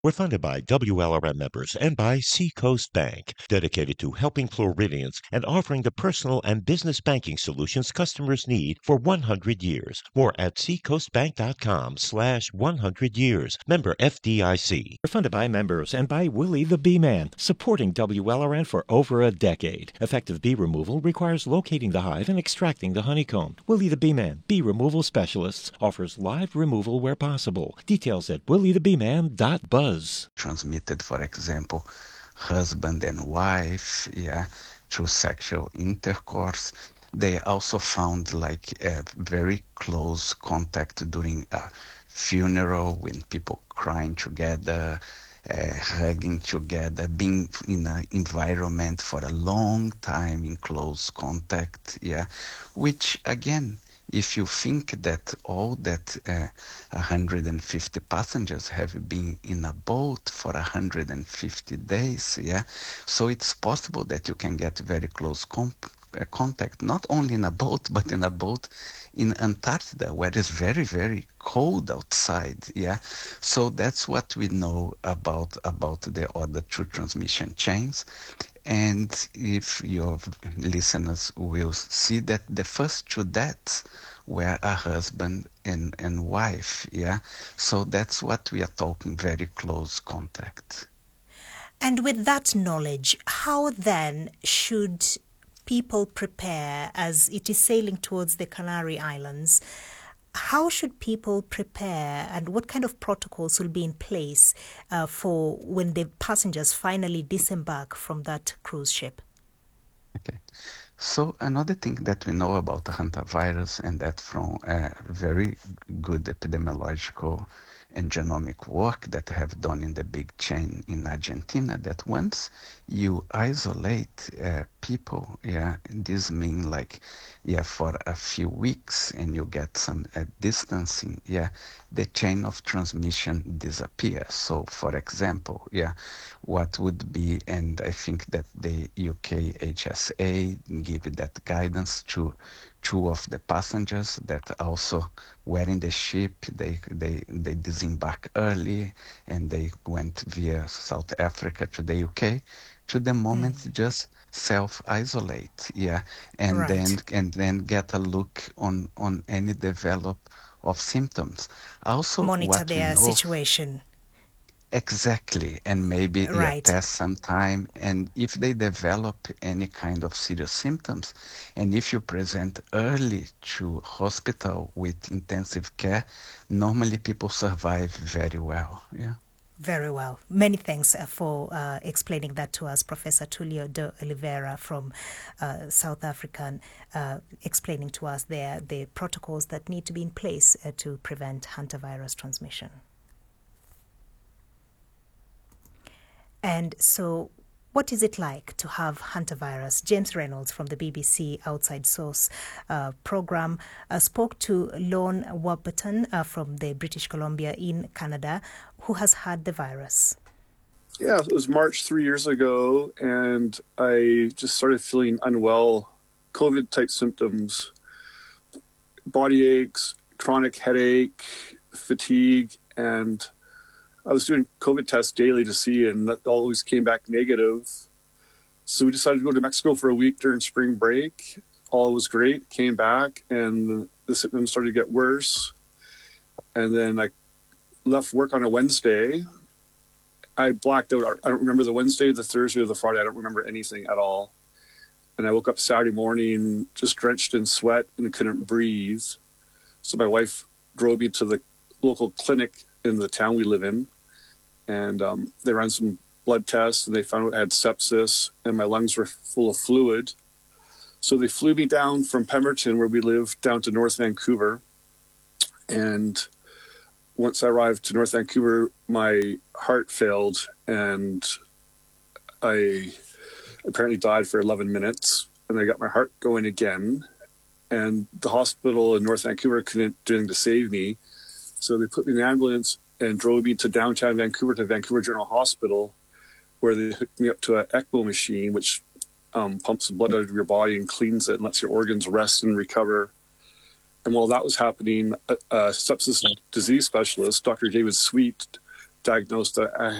We're funded by WLRM members and by Seacoast Bank, dedicated to helping Floridians and offering the personal and business banking solutions customers need for 100 years. More at seacoastbank.com/100 years. Member FDIC. We're funded by members and by Willie the Bee Man, supporting WLRN for over a decade. Effective bee removal requires locating the hive and extracting the honeycomb. Willie the Bee Man, bee removal specialists, offers live removal where possible. Details at williethebeeman.buzz. Transmitted, for example, husband and wife, through sexual intercourse. They also found like a very close contact during a funeral, when people crying together, hugging together, being in an environment for a long time in close contact, which again, if you think that all that 150 passengers have been in a boat for 150 days, so it's possible that you can get very close contact, not only in a boat, but in a boat in Antarctica, where it's very, very cold outside, So that's what we know about the other two transmission chains. And if your listeners will see that the first two deaths were a husband and wife, So that's what we are talking, very close contact. And with that knowledge, how then should people prepare as it is sailing towards the Canary Islands? How should people prepare, and what kind of protocols will be in place for when the passengers finally disembark from that cruise ship? Okay. So another thing that we know about the hantavirus, and that from very good epidemiological and genomic work that have done in the big chain in Argentina, that once you isolate people, this means like, for a few weeks, and you get some distancing, the chain of transmission disappears. So for example, what would be, and I think that the UK HSA give that guidance to two of the passengers that also were in the ship. They disembarked early, and they went via South Africa to the UK. To the moment, just self-isolate, and Right. then get a look on any develop of symptoms. Also, Monitor what we their know. situation. Exactly, and maybe Right. test some time, and if they develop any kind of serious symptoms, and if you present early to hospital with intensive care, normally people survive very well. Very well. Many thanks for explaining that to us, Professor Tulio de Oliveira from South Africa, explaining to us there the protocols that need to be in place to prevent hantavirus transmission. And so, what is it like to have hantavirus? James Reynolds from the BBC Outside Source program spoke to Lorne Warburton from the British Columbia in Canada, who has had the virus. Yeah, it was March 3 years ago, and I just started feeling unwell, COVID-type symptoms, body aches, chronic headache, fatigue, and I was doing COVID tests daily to see, and that always came back negative. So we decided to go to Mexico for a week during spring break. All was great, came back, and the symptoms started to get worse. And then I left work on a Wednesday. I blacked out. I don't remember the Wednesday, the Thursday, or the Friday. I don't remember anything at all. And I woke up Saturday morning just drenched in sweat and couldn't breathe. So my wife drove me to the local clinic in the town we live in, and they ran some blood tests, and they found out I had sepsis and my lungs were full of fluid. So they flew me down from Pemberton, where we live, down to North Vancouver. And once I arrived to North Vancouver, my heart failed, and I apparently died for 11 minutes, and I got my heart going again. And the hospital in North Vancouver couldn't do anything to save me. So they put me in an ambulance and drove me to downtown Vancouver, to Vancouver General Hospital, where they hooked me up to an ECMO machine, which pumps the blood out of your body and cleans it and lets your organs rest and recover. And while that was happening, a sepsis disease specialist, Dr. David Sweet, diagnosed that I